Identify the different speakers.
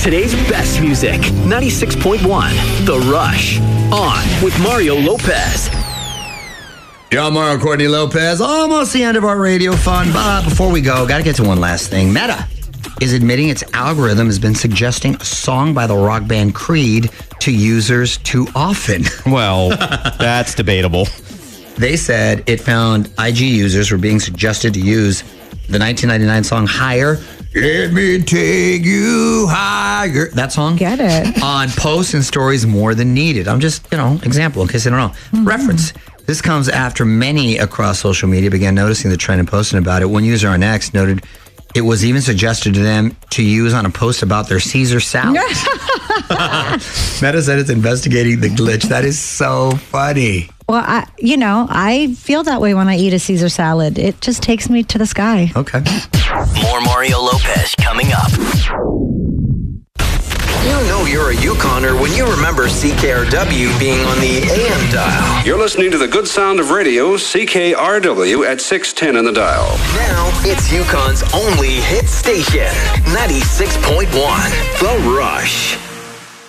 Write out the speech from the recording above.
Speaker 1: today's best music. 96.1 The Rush. On with Mario Lopez.
Speaker 2: Yo, Mario Courtney Lopez. Almost the end of our radio fun. But before we go, got to get to one last thing. Meta is admitting its algorithm has been suggesting a song by the rock band Creed to users too often.
Speaker 3: Well, that's debatable.
Speaker 2: They said it found IG users were being suggested to use the 1999 song Higher. Let me take you higher. That song?
Speaker 4: Get it.
Speaker 2: On posts and stories more than needed. I'm just, example in case I don't know. Mm-hmm. Reference. This comes after many across social media began noticing the trend and posting about it. One user on X noted it was even suggested to them to use on a post about their Caesar salad. Meta said it's investigating the glitch. That is so funny.
Speaker 4: Well, I feel that way when I eat a Caesar salad. It just takes me to the sky.
Speaker 2: Okay.
Speaker 1: More Mario Lopez coming up.
Speaker 5: You know you're a Yukoner when you remember CKRW being on the AM dial.
Speaker 6: You're listening to the good sound of radio, CKRW at 610 on the dial.
Speaker 5: Now it's Yukon's only hit station, 96.1 The Rush.